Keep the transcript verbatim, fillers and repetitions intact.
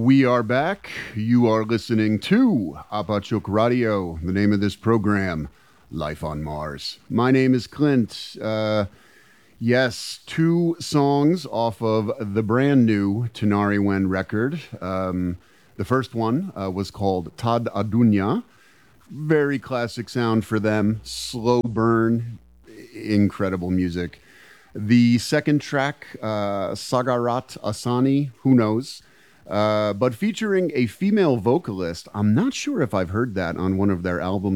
We are back. You are listening to Apachuk Radio, the name of this program, Life on Mars. My name is Clint. Uh, yes, two songs off of the brand new Tenari Wen record. Um, the first one uh, was called Tad Adunya. Very classic sound for them. Slow burn, incredible music. The second track, uh, Sagarat Asani, who knows? Uh, but featuring a female vocalist. I'm not sure if I've heard that on one of their albums